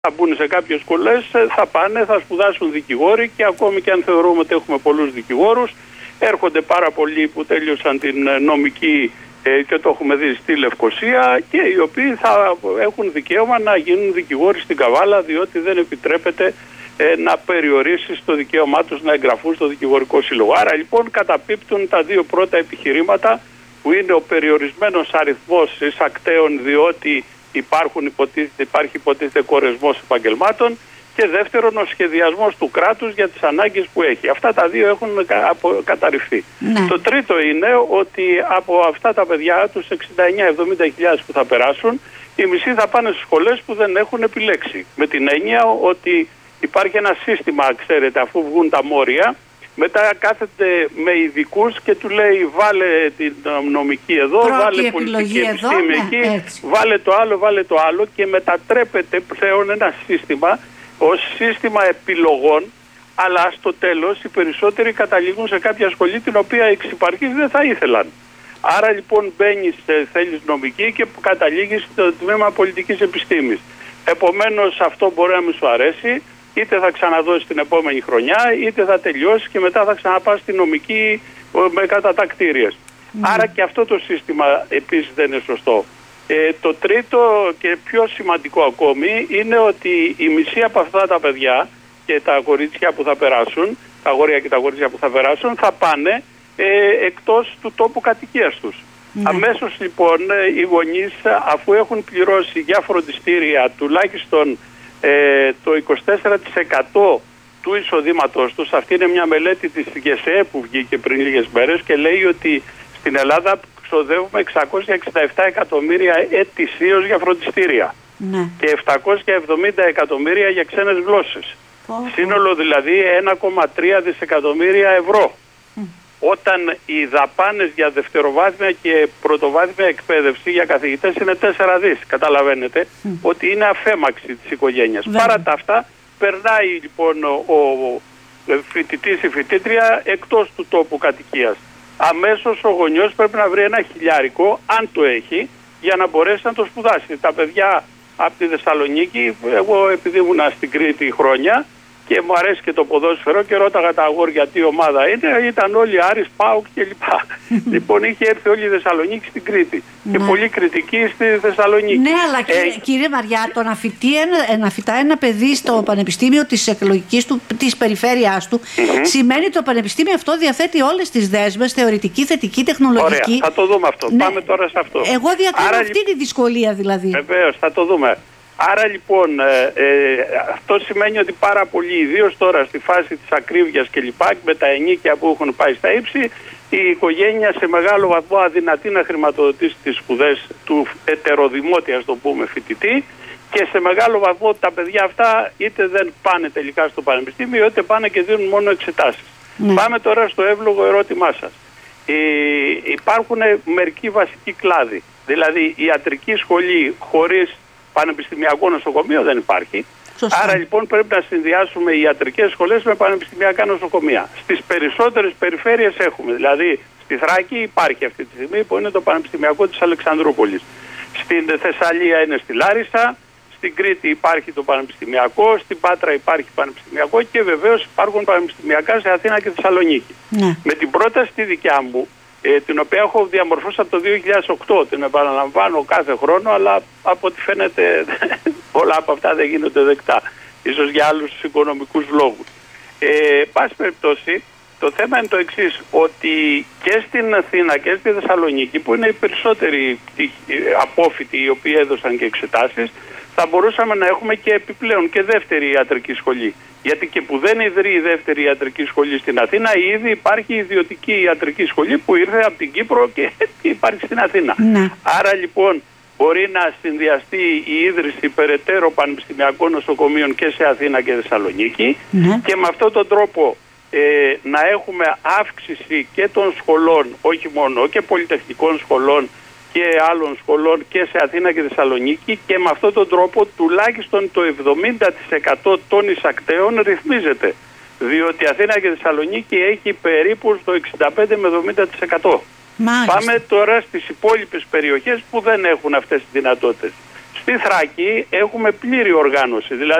θα μπουν σε κάποιες σχολές, θα πάνε, θα σπουδάσουν δικηγόροι και ακόμη και αν θεωρούμε ότι έχουμε πολλούς δικηγόρους, έρχονται πάρα πολλοί που τέλειωσαν την νομική και το έχουμε δει στη Λευκοσία και οι οποίοι θα έχουν δικαίωμα να γίνουν δικηγόροι στην Καβάλα, διότι δεν επιτρέπεται να περιορίσει το δικαίωμά τους να εγγραφούν στο δικηγορικό σύλλογο. Άρα λοιπόν καταπίπτουν τα δύο πρώτα επιχειρήματα, που είναι ο περιορισμένος αριθμός εισακτέων, διότι υπάρχει υποτίθεται κορεσμός επαγγελμάτων, και δεύτερον ο σχεδιασμός του κράτους για τις ανάγκες που έχει. Αυτά τα δύο έχουν καταρριφθεί. Ναι. Το τρίτο είναι ότι από αυτά τα παιδιά, τους 69-70 χιλιάδες που θα περάσουν, οι μισοί θα πάνε στις σχολές που δεν έχουν επιλέξει. Με την έννοια ότι υπάρχει ένα σύστημα, ξέρετε, αφού βγουν τα μόρια, μετά κάθεται με ειδικούς και του λέει βάλε την νομική εδώ, βάλε πολιτική επιστήμη εκεί, βάλε το άλλο και μετατρέπεται πλέον ένα σύστημα ως σύστημα επιλογών, αλλά στο τέλος οι περισσότεροι καταλήγουν σε κάποια σχολή την οποία εξ υπαρχής δεν θα ήθελαν. Άρα λοιπόν μπαίνεις, θέλεις νομική και καταλήγεις στο τμήμα πολιτικής επιστήμης. Επομένως αυτό μπορεί να μην σου αρέσει, είτε θα ξαναδώσεις την επόμενη χρονιά, είτε θα τελειώσει και μετά θα ξαναπάς στη νομική με κατατακτήριες. Άρα και αυτό το σύστημα επίσης δεν είναι σωστό. Το τρίτο και πιο σημαντικό ακόμη είναι ότι η μισή από αυτά τα παιδιά και τα κορίτσια που θα περάσουν, τα αγόρια και τα κορίτσια που θα περάσουν, θα πάνε εκτός του τόπου κατοικίας τους. Αμέσως λοιπόν οι γονείς, αφού έχουν πληρώσει για φροντιστήρια τουλάχιστον το 24% του εισοδήματος τους, αυτή είναι μια μελέτη της ΓΕΣΕ που βγήκε πριν λίγες μέρες και λέει ότι στην Ελλάδα ξοδεύουμε 667 εκατομμύρια ετησίως για φροντιστήρια και 770 εκατομμύρια για ξένες γλώσσες. Σύνολο δηλαδή 1,3 δισεκατομμύρια ευρώ. Όταν οι δαπάνες για δευτεροβάθμια και πρωτοβάθμια εκπαίδευση για καθηγητές είναι 4 δις. Καταλαβαίνετε ότι είναι αφέμαξη της οικογένειας. Παρά τα αυτά περνάει λοιπόν ο φοιτητής ή φοιτήτρια εκτός του τόπου κατοικίας. Αμέσως ο γονιός πρέπει να βρει ένα χιλιάρικο, αν το έχει, για να μπορέσει να το σπουδάσει. Τα παιδιά από τη Θεσσαλονίκη, εγώ επειδή ήμουν στην Κρήτη χρόνια και μου αρέσει και το ποδόσφαιρο και ρώταγα τα αγόρια τι ομάδα είναι, ήταν όλοι Άρης, ΠΑΟΚ κλπ. Λοιπόν, είχε έρθει όλη η Θεσσαλονίκη στην Κρήτη και πολύ κριτική στη Θεσσαλονίκη. Ναι, αλλά κύριε Μαριά, το να φοιτά ένα παιδί στο πανεπιστήμιο της εκλογικής του, της περιφέρειάς του, σημαίνει ότι το πανεπιστήμιο αυτό διαθέτει όλες τις δέσμες, θεωρητική, θετική, τεχνολογική. Ωραία, θα το δούμε αυτό. Ναι. Πάμε τώρα σε αυτό. Εγώ διακρίνω αυτή τη δυσκολία δηλαδή. Βεβαίως, θα το δούμε. Άρα λοιπόν αυτό σημαίνει ότι πάρα πολλοί, ιδίως τώρα στη φάση της ακρίβειας και λοιπά, με τα ενίκια που έχουν πάει στα ύψη, η οικογένεια σε μεγάλο βαθμό αδυνατεί να χρηματοδοτήσει τις σπουδές του ετεροδημότη, ας το πούμε, φοιτητή, και σε μεγάλο βαθμό τα παιδιά αυτά είτε δεν πάνε τελικά στο πανεπιστήμιο, είτε πάνε και δίνουν μόνο εξετάσεις. Πάμε τώρα στο εύλογο ερώτημά σας. Υπάρχουν μερικοί βασικοί κλάδοι, δηλαδή η ιατρική σχολή χωρίς πανεπιστημιακό νοσοκομείο δεν υπάρχει. Σωστά. Άρα λοιπόν πρέπει να συνδυάσουμε ιατρικές σχολές με πανεπιστημιακά νοσοκομεία. Στις περισσότερες περιφέρειες έχουμε. Δηλαδή στη Θράκη υπάρχει αυτή τη στιγμή που είναι το Πανεπιστημιακό της Αλεξανδρούπολης. Στην Θεσσαλία είναι στη Λάρισα, στην Κρήτη υπάρχει το Πανεπιστημιακό, στην Πάτρα υπάρχει πανεπιστημιακό και βεβαίως υπάρχουν πανεπιστημιακά σε Αθήνα και Θεσσαλονίκη. Με την πρόταση τη δικιά μου, την οποία έχω διαμορφώσει από το 2008, την επαναλαμβάνω κάθε χρόνο, αλλά από ό,τι φαίνεται πολλά από αυτά δεν γίνονται δεκτά, ίσως για άλλους οικονομικούς λόγους. Πάση περιπτώσει, το θέμα είναι το εξής, ότι και στην Αθήνα και στη Θεσσαλονίκη, που είναι οι περισσότεροι απόφοιτοι οι οποίοι έδωσαν και εξετάσεις, θα μπορούσαμε να έχουμε και επιπλέον και δεύτερη ιατρική σχολή. Γιατί και που δεν ιδρύει η δεύτερη ιατρική σχολή στην Αθήνα, ήδη υπάρχει ιδιωτική ιατρική σχολή που ήρθε από την Κύπρο και υπάρχει στην Αθήνα. Άρα λοιπόν μπορεί να συνδυαστεί η ίδρυση περαιτέρω πανεπιστημιακών νοσοκομείων και σε Αθήνα και Θεσσαλονίκη και με αυτόν τον τρόπο να έχουμε αύξηση και των σχολών, όχι μόνο, και πολυτεχνικών σχολών και άλλων σχολών και σε Αθήνα και Θεσσαλονίκη, και με αυτόν τον τρόπο τουλάχιστον το 70% των εισακτέων ρυθμίζεται. Διότι Αθήνα και Θεσσαλονίκη έχει περίπου στο 65 με 70%. Πάμε τώρα στις υπόλοιπες περιοχές που δεν έχουν αυτές τις δυνατότητες. Στη Θράκη έχουμε πλήρη οργάνωση. Δηλαδή